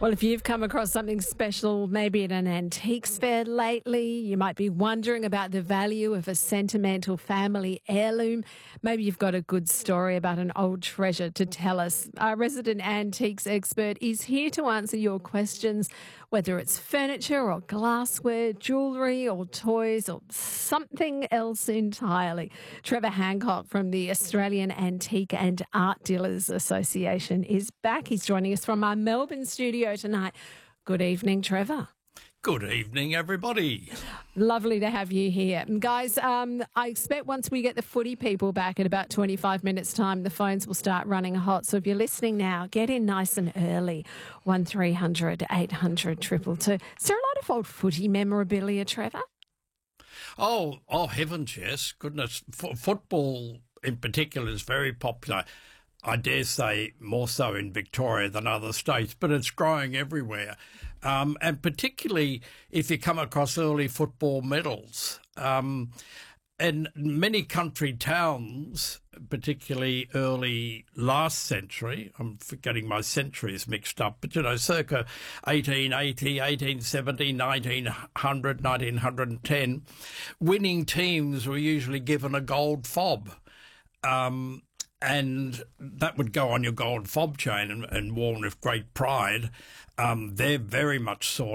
Well, if you've come across something special, maybe at an antiques fair lately, you might be wondering about the value of a sentimental family heirloom. Maybe you've got a good story about an old treasure to tell us. Our resident antiques expert is here to answer your questions, whether it's furniture or glassware, jewellery or toys or something else entirely. Trevor Hancock from the Australian Antique and Art Dealers Association is back. He's joining us from our Melbourne studio tonight. Good evening, Trevor. Good evening, everybody. Lovely to have you here. And guys, I expect once we get the footy people back in about 25 minutes' time, the phones will start running hot. So if you're listening now, get in nice and early. 1300 800 222. Is there a lot of old footy memorabilia, Trevor? Oh, heavens, yes. Goodness. Football in particular is very popular. I dare say more so in Victoria than other states, but it's growing everywhere. And particularly if you come across early football medals. In many country towns, particularly early last century, I'm getting my centuries mixed up, but, circa 1880, 1870, 1900, 1910, winning teams were usually given a gold fob. And that would go on your gold fob chain and worn with great pride. They're very much sought